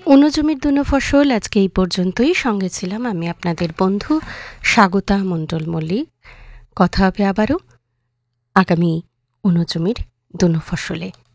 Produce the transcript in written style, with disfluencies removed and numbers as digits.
অনুজমির দুনো ফসল আজকে এই পর্যন্তই। সঙ্গে ছিলাম আমি আপনাদের বন্ধু স্বাগতা মণ্ডল মল্লিক। কথা হবে আবারও আগামী অনুজমির দুনো ফসলে।